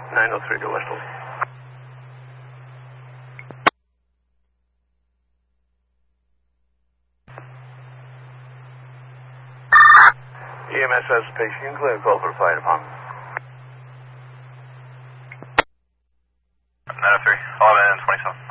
903 to West Oak. EMS has patient clear call for fire department. 903, 11 and 27.